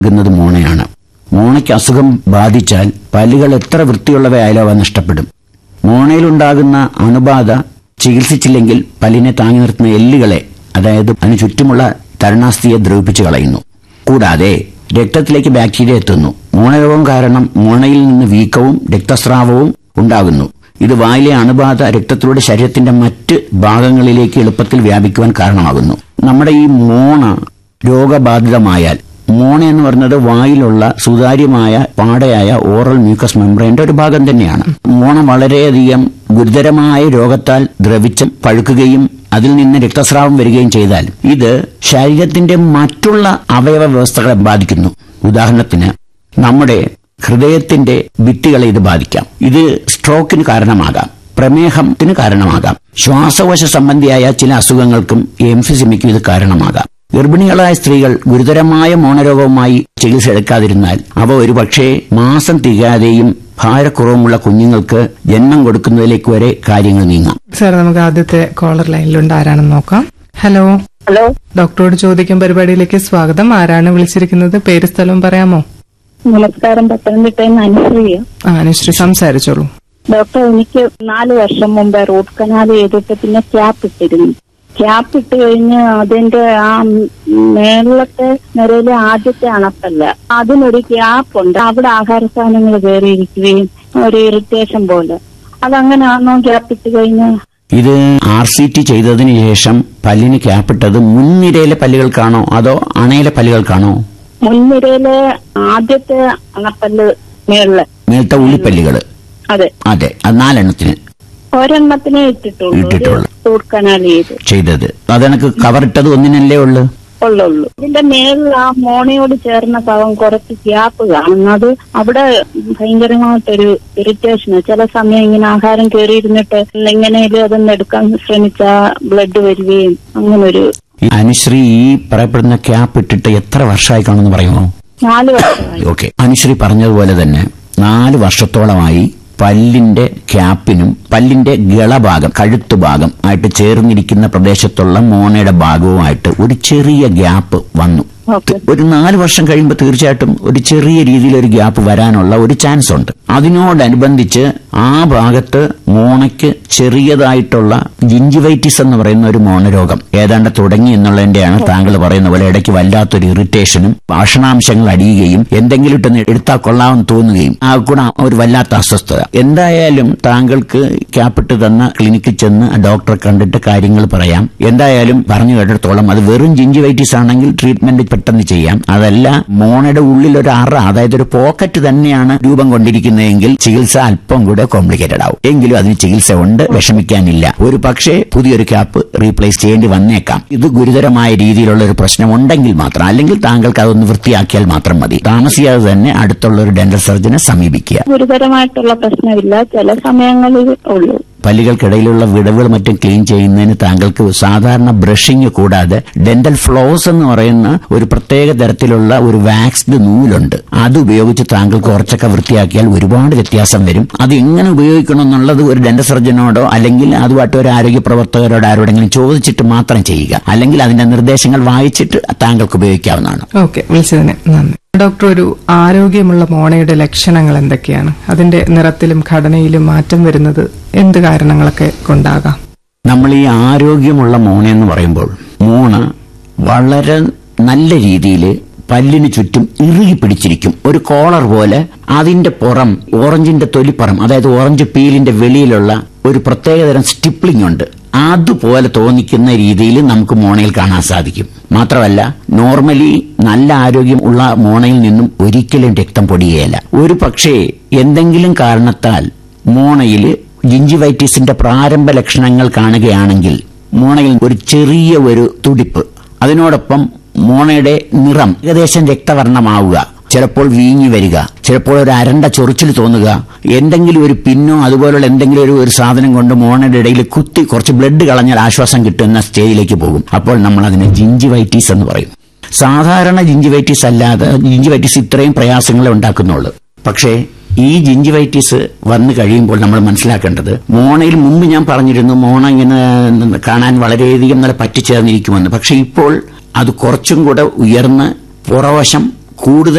ുന്നത് മോണയാണ്. മോണയ്ക്ക് അസുഖം ബാധിച്ചാൽ പല്ലുകൾ എത്ര വൃത്തിയുള്ളവയായാലും അവ നഷ്ടപ്പെടും. മോണയിലുണ്ടാകുന്ന അണുബാധ ചികിത്സിച്ചില്ലെങ്കിൽ പല്ലിനെ താങ്ങി നിർത്തുന്ന എല്ലുകളെ, അതായത് അതിനു ചുറ്റുമുള്ള തരുണാസ്ഥിയെ ദ്രവിപ്പിച്ചു കളയുന്നു. കൂടാതെ രക്തത്തിലേക്ക് ബാക്ടീരിയ എത്തുന്നു. മോണരോഗം കാരണം മോണയിൽ നിന്ന് വീക്കവും രക്തസ്രാവവും ഉണ്ടാകുന്നു. ഇത് വായിലെ അണുബാധ രക്തത്തിലൂടെ ശരീരത്തിന്റെ മറ്റ് ഭാഗങ്ങളിലേക്ക് എളുപ്പത്തിൽ വ്യാപിക്കുവാൻ കാരണമാകുന്നു. നമ്മുടെ ഈ മോണ രോഗബാധിതമായാൽ, മോണ എന്ന് പറയുന്നത് വായിലുള്ള സുതാര്യമായ പാടയായ ഓറൽ മ്യൂക്കസ് മെംബ്രെയിന്റെ ഒരു ഭാഗം തന്നെയാണ്. മോണ വളരെയധികം ഗുരുതരമായ രോഗത്താൽ ദ്രവിച്ച് പഴുക്കുകയും അതിൽ നിന്ന് രക്തസ്രാവം വരികയും ചെയ്താൽ ഇത് ശരീരത്തിന്റെ മറ്റുള്ള അവയവ വ്യവസ്ഥകളെ ബാധിക്കുന്നു. ഉദാഹരണത്തിന് നമ്മുടെ ഹൃദയത്തിന്റെ ഭിത്തികളെ ഇത് ബാധിക്കാം. ഇത് സ്ട്രോക്കിന് കാരണമാകാം, പ്രമേഹത്തിന് കാരണമാകാം, ശ്വാസകോശ സംബന്ധിയായ ചില അസുഖങ്ങൾക്കും എംഫിസിമയ്ക്കും ഇത് കാരണമാകാം. ഗർഭിണികളായ സ്ത്രീകൾ ഗുരുതരമായ മോണരോഗവുമായി ചികിത്സ എടുക്കാതിരുന്നാൽ അവ ഒരുപക്ഷെ മാസം തികയാതെയും ഭാരക്കുറവുമുള്ള കുഞ്ഞുങ്ങൾക്ക് ജന്മം കൊടുക്കുന്നതിലേക്ക് വരെ കാര്യങ്ങൾ നീങ്ങാം. സാർ, നമുക്ക് ആദ്യത്തെ കോളർ ലൈനിലുണ്ട്. ആരാണെന്ന് നോക്കാം. ഹലോ. ഹലോ, ഡോക്ടറോട് ചോദിക്കും പരിപാടിയിലേക്ക് സ്വാഗതം. ആരാണ് വിളിച്ചിരിക്കുന്നത്? പേര് സ്ഥലവും പറയാമോ? നമസ്കാരം. പത്തനംതിട്ടയിൽ നിന്ന് അനുശ്രീയ. അനുശ്രീ, സംസാരിച്ചോളൂ. ഡോക്ടർ, എനിക്ക് 4 വർഷം മുമ്പ് റൂട്ട് കനാൽ ചെയ്തിട്ട് പിന്നെ ക്യാപ്പ് ഇട്ടിരുന്നു. ക്യാപ്പ് ഇട്ട് കഴിഞ്ഞ് അതിന്റെ ആ മേളത്തെ നിരയിലെ ആദ്യത്തെ അണപ്പല്ല, അതിനൊരു ഗ്യാപ്പുണ്ട്. അവിടെ ആഹാര സാധനങ്ങൾ കയറിയിരിക്കുകയും ഒരു ഇറിറ്റേഷൻ പോലെ. അതങ്ങനെയാണോ ക്യാപ്പ് ഇട്ട് കഴിഞ്ഞാൽ? ഇത് RCT ചെയ്തതിന് ശേഷം പല്ലിന് ക്യാപ്പിട്ടത് മുൻനിരയിലെ പല്ലുകൾക്കാണോ അതോ അണയിലെ പല്ലുകൾക്കാണോ? മുൻനിരയിലെ ആദ്യത്തെ അണപ്പല്ല് മേളത്തെ ഉള്ളിപ്പല്ലുകൾ. അതെ അതെ, അത് 4 എണ്ണത്തിന് ഒരെണ്ണത്തിനെ ഇട്ടിട്ടുള്ളൂ. റൂട്ട് കനാൽ ചെയ്തത് അതെനക്ക് കവറിട്ടത് ഒന്നിനല്ലേ ഉള്ളു. ഇതിന്റെ മേളിൽ ആ മോണയോട് ചേർന്ന ഭാഗം കുറച്ച് ഗ്യാപ്പ് കാണുന്നത്. അവിടെ ഭയങ്കരമായിട്ടൊരു ഇറിറ്റേഷന്. ചില സമയം ഇങ്ങനെ ആഹാരം കയറിയിരുന്നിട്ട് എങ്ങനെയും അതൊന്ന് എടുക്കാൻ ശ്രമിച്ചാ ബ്ലഡ് വരികയും അങ്ങനൊരു. അനുശ്രീ, ഈ പറയപ്പെടുന്ന ക്യാപ്പ് ഇട്ടിട്ട് എത്ര വർഷമായി കാണുമെന്ന് പറയുമോ? 4 വർഷമായി. ഓക്കെ. അനുശ്രീ പറഞ്ഞതുപോലെ തന്നെ 4 വർഷത്തോളമായി പല്ലിന്റെ ക്യാപ്പിനും പല്ലിന്റെ ഗളഭാഗം, കഴുത്തുഭാഗം ആയിട്ട് ചേർന്നിരിക്കുന്ന പ്രദേശത്തുള്ള മോണയുടെ ഭാഗവുമായിട്ട് ഒരു ചെറിയ ഗ്യാപ്പ് വന്നു. ഒരു 4 വർഷം കഴിയുമ്പോൾ തീർച്ചയായിട്ടും ഒരു ചെറിയ രീതിയിൽ ഒരു ഗ്യാപ്പ് വരാനുള്ള ഒരു ചാൻസ് ഉണ്ട്. അതിനോടനുബന്ധിച്ച് ആ ഭാഗത്ത് മോണയ്ക്ക് ചെറിയതായിട്ടുള്ള ജിഞ്ചിവൈറ്റിസ് എന്ന് പറയുന്ന ഒരു മോണരോഗം ഏതാണ്ട് തുടങ്ങി എന്നുള്ളതിന്റെയാണ് താങ്കൾ പറയുന്ന പോലെ ഇടയ്ക്ക് വല്ലാത്തൊരു ഇറിറ്റേഷനും ഭക്ഷണാംശങ്ങൾ അടിയുകയും എന്തെങ്കിലും ഇട്ടൊന്ന് എടുത്താൽ കൊള്ളാമെന്ന് തോന്നുകയും ആ കൂടെ ഒരു വല്ലാത്ത അസ്വസ്ഥത. എന്തായാലും താങ്കൾക്ക് ക്യാപ്പിട്ട് തന്ന ക്ലിനിക്കിൽ ചെന്ന് ഡോക്ടറെ കണ്ടിട്ട് കാര്യങ്ങൾ പറയാം. എന്തായാലും പറഞ്ഞു കേട്ടിടത്തോളം അത് വെറും ജിഞ്ചിവൈറ്റിസ് ആണെങ്കിൽ ട്രീറ്റ്മെന്റ് പെട്ടെന്ന് ചെയ്യാം. അതല്ല, മോണയുടെ ഉള്ളിൽ ഒരു അറ, അതായത് ഒരു പോക്കറ്റ് തന്നെയാണ് രൂപം കൊണ്ടിരിക്കുന്നതെങ്കിൽ ചികിത്സ അല്പം കൂടെ കോംപ്ലിക്കേറ്റഡ് ആവും. എങ്കിലും അതിന് ചികിത്സ ഉണ്ട്, വിഷമിക്കാനില്ല. ഒരു പക്ഷേ പുതിയൊരു ക്യാപ്പ് റീപ്ലേസ് ചെയ്യേണ്ടി വന്നേക്കാം. ഇത് ഗുരുതരമായ രീതിയിലുള്ള ഒരു പ്രശ്നം ഉണ്ടെങ്കിൽ മാത്രം, അല്ലെങ്കിൽ താങ്കൾക്ക് അതൊന്ന് വൃത്തിയാക്കിയാൽ മാത്രം മതി. താമസിയാതെ തന്നെ അടുത്തുള്ള ഒരു ഡെന്റൽ സർജനെ സമീപിക്കുക. ഗുരുതരമായിട്ടുള്ള പ്രശ്നമില്ല, ചില സമയങ്ങളിൽ ഉള്ളൂ. പല്ലുകൾക്കിടയിലുള്ള വിടവുകൾ മറ്റും ക്ലീൻ ചെയ്യുന്നതിന് താങ്കൾക്ക് സാധാരണ ബ്രഷിംഗ് കൂടാതെ ഡെന്റൽ ഫ്ലോസ് എന്ന് പറയുന്ന ഒരു പ്രത്യേക തരത്തിലുള്ള ഒരു വാക്സ്ഡ് നൂലുണ്ട്. അത് ഉപയോഗിച്ച് താങ്കൾക്ക് കുറച്ചൊക്കെ വൃത്തിയാക്കിയാൽ ഒരുപാട് വ്യത്യാസം വരും. അത് എങ്ങനെ ഉപയോഗിക്കണം എന്നുള്ളത് ഒരു ഡെന്റൽ സർജനോടോ അല്ലെങ്കിൽ അതുമായിട്ട് ഒരു ആരോഗ്യ പ്രവർത്തകരോട് ആരോടെങ്കിലും ചോദിച്ചിട്ട് മാത്രം ചെയ്യുക. അല്ലെങ്കിൽ അതിന്റെ നിർദ്ദേശങ്ങൾ വായിച്ചിട്ട് താങ്കൾക്ക് ഉപയോഗിക്കാവുന്നതാണ്. ഓക്കെ, വിളിച്ചതിന് നന്ദി. ഡോക്ടർ, ഒരു ആരോഗ്യമുള്ള മോണയുടെ ലക്ഷണങ്ങൾ എന്തൊക്കെയാണ്? അതിന്റെ നിറത്തിലും ഘടനയിലും മാറ്റം വരുന്നത് എന്ത് കാരണങ്ങളൊക്കെ കൊണ്ടാകാം? നമ്മൾ ഈ ആരോഗ്യമുള്ള മോണയെന്ന് പറയുമ്പോൾ മോണ വളരെ നല്ല രീതിയിൽ പല്ലിന് ചുറ്റും ഇറുകി പിടിച്ചിരിക്കും. ഒരു കോളർ പോലെ അതിന്റെ പുറം, ഓറഞ്ചിന്റെ തൊലിപ്പുറം, അതായത് ഓറഞ്ച് പീലിന്റെ വെളിയിലുള്ള ഒരു പ്രത്യേകതരം സ്റ്റിപ്ലിംഗ് ഉണ്ട്. അതുപോലെ തോന്നിക്കുന്ന രീതിയിൽ നമുക്ക് മോണയിൽ കാണാൻ സാധിക്കും. മാത്രമല്ല, നോർമലി നല്ല ആരോഗ്യം ഉള്ള മോണയിൽ നിന്നും ഒരിക്കലും രക്തം പൊടിയേല. ഒരു പക്ഷേ എന്തെങ്കിലും കാരണത്താൽ മോണയിൽ ജിഞ്ചിവൈറ്റിസിന്റെ പ്രാരംഭ ലക്ഷണങ്ങൾ കാണുകയാണെങ്കിൽ മോണയിൽ ഒരു ചെറിയ ഒരു തുടിപ്പ്, അതിനോടൊപ്പം മോണയുടെ നിറം ഏകദേശം രക്തവർണ്ണമാവുക, ചിലപ്പോൾ വീങ്ങി വരിക, ചിലപ്പോൾ ഒരു അരണ്ട ചൊറിച്ചിൽ തോന്നുക, എന്തെങ്കിലും ഒരു പിന്നോ അതുപോലുള്ള എന്തെങ്കിലും ഒരു സാധനം കൊണ്ട് മോണയുടെ ഇടയിൽ കുത്തി കുറച്ച് ബ്ലഡ് കളഞ്ഞാൽ ആശ്വാസം കിട്ടുന്ന സ്റ്റേജിലേക്ക് പോകും. അപ്പോൾ നമ്മൾ അതിനെ ജിഞ്ചിവൈറ്റിസ് എന്ന് പറയും. സാധാരണ ജിഞ്ചിവൈറ്റിസ് അല്ലാതെ ജിഞ്ചിവൈറ്റിസ് ഇത്രയും പ്രയാസങ്ങളെ ഉണ്ടാക്കുന്നുള്ളൂ. പക്ഷേ ഈ ജിഞ്ചിവൈറ്റിസ് വന്നു കഴിയുമ്പോൾ നമ്മൾ മനസ്സിലാക്കേണ്ടത്, മോണയിൽ മുമ്പ് ഞാൻ പറഞ്ഞിരുന്നു മോണ ഇങ്ങനെ കാണാൻ വളരെയധികം നല്ല പറ്റിച്ചേർന്നിരിക്കുമെന്ന്. പക്ഷെ ഇപ്പോൾ അത് കുറച്ചും കൂടെ ഉയർന്ന് പുറവശം കൂടുതൽ